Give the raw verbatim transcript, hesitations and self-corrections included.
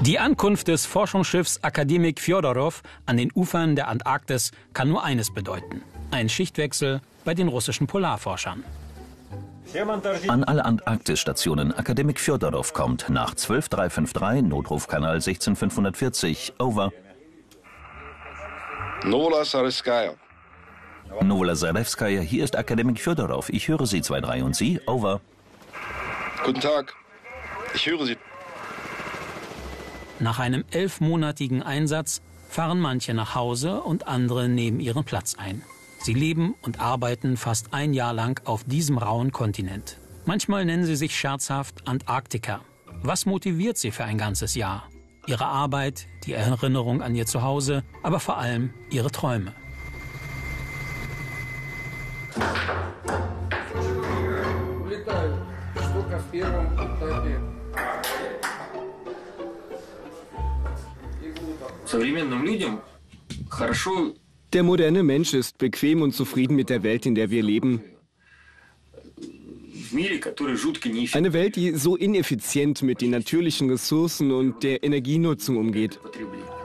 Die Ankunft des Forschungsschiffs Akademik Fjodorow an den Ufern der Antarktis kann nur eines bedeuten: ein Schichtwechsel bei den russischen Polarforschern. An alle Antarktisstationen. Akademik Fjodorow kommt nach zwölf drei fünf drei, Notrufkanal sechzehn fünfhundertvierzig. Over. Novola Zarevskaja. Novola Zarevskaja, hier ist Akademik Fjodorow. Ich höre Sie, zwei drei, und Sie? Over. Guten Tag. Ich höre Sie. Nach einem elfmonatigen Einsatz fahren manche nach Hause und andere nehmen ihren Platz ein. Sie leben und arbeiten fast ein Jahr lang auf diesem rauen Kontinent. Manchmal nennen sie sich scherzhaft Antarktiker. Was motiviert sie für ein ganzes Jahr? Ihre Arbeit, die Erinnerung an ihr Zuhause, aber vor allem ihre Träume. Der moderne Mensch ist bequem und zufrieden mit der Welt, in der wir leben. Eine Welt, die so ineffizient mit den natürlichen Ressourcen und der Energienutzung umgeht.